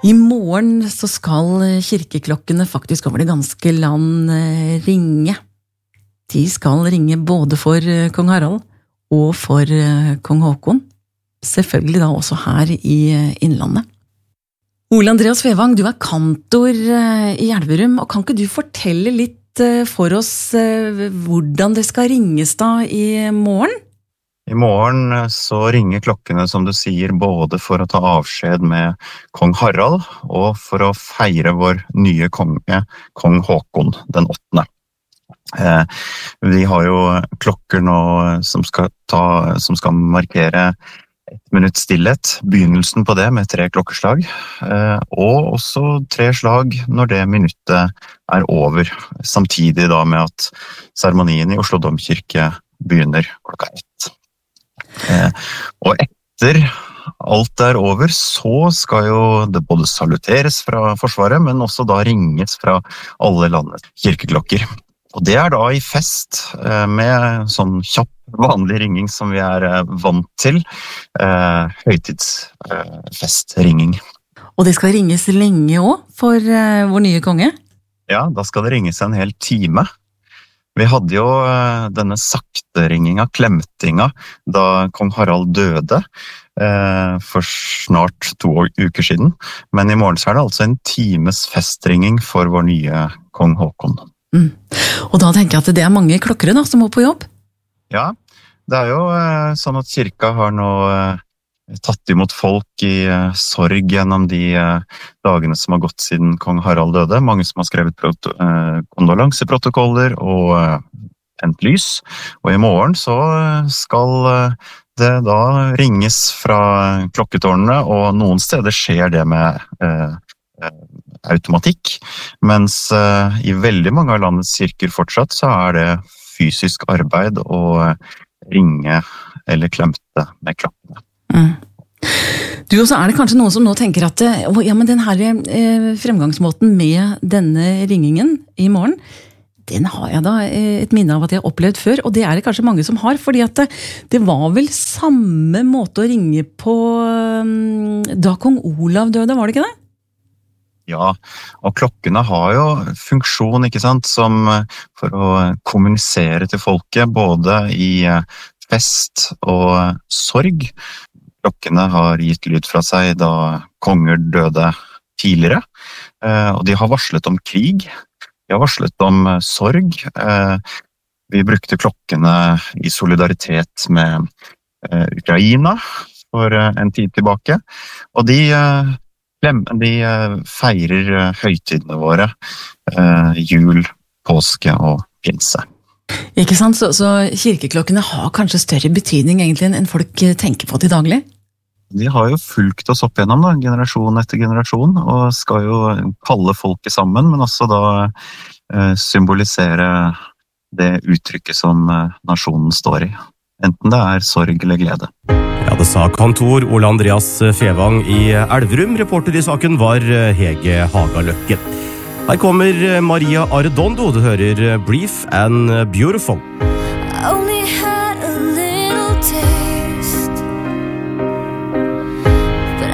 I morgen så skal kirkeklokkene faktisk over det ganske land ringe. De skal ringe både for kong Harald og for kong Håkon. Selvfølgelig da også her i Innlandet. Ole Andreas Fevang, du kantor i Elverum, og kan ikke du fortelle litt for oss hvordan det skal ringes da i morgen? I morgen så ringer klokkene, som du sier, både for å ta avskjed med kong Harald og for å feire vår nye konge, kong Håkon den 8. Vi har jo klokker nå som skal markere 1 minutt stillhet, begynnelsen på det med 3 klokkeslag, og også 3 slag når det minuttet over, samtidig da med at seremonien i Oslo Domkirke begynner klokka 1. Og etter alt over, så skal jo det både saluteres fra Forsvaret, men også da ringes fra alle landets kirkeklokker. Og det da i fest, med sånn kjapp, vanlig ringing som vi vant til, høytidsfestringing. Og det skal ringes lenge også for vår nye konge? Ja, da skal det ringes en hel time. Vi hadde jo denne sakteringinga, klemtinga, da kong Harald døde for snart 2 uker siden. Men i morgen så det altså en times festringing for vår nye kong Håkon. Og da tenker jeg at det mange klokkere da, som må på jobb? Ja, det jo sånn at kirka har nå tatt imot folk i sorg gjennom de dagene som har gått siden kong Harald døde. Mange som har skrevet kondolanseprotokoller og tent lys. Og i morgen så skal det da ringes fra klokketårnene, og noen steder skjer det med automatikk, mens i veldig mange av landets kirker fortsatt så det fysisk arbeid å ringe eller klemte med klokkene. Du, og så det kanskje noen som nå tenker at ja, men den her fremgangsmåten med denne ringingen i morgen, den har jeg da et minne av at jeg har opplevd før, og det det kanskje mange som har, fordi at det var vel samme måte å ringe på da kong Olav døde, var det ikke det? Ja, og klokkene har jo funksjon, ikke sant, som for å kommunisere til folket, både i fest og sorg. Klokkene har gitt lyd fra seg da konger døde tidligere, og de har varslet om krig, de har varslet om sorg. Vi brukte klokkene i solidaritet med Ukraina for en tid tilbake, og de feirer høytidene våre, jul, påske og pinse. Ikke sant? Så kirkeklokkene har kanskje større betydning egentlig enn folk tenker på til daglig? De har jo fulgt oss opp gjennom da, generasjon etter generasjon, og skal jo kalle folket sammen, men også da symbolisere det uttrykket som nasjonen står i. Enten det sorg eller glede. Ja, det sa kantor Ole Andreas Fevang i Elverum. Reporter i saken var Hege Hagaløkke. Her kommer Maria Arredondo, du hører Brief and Beautiful.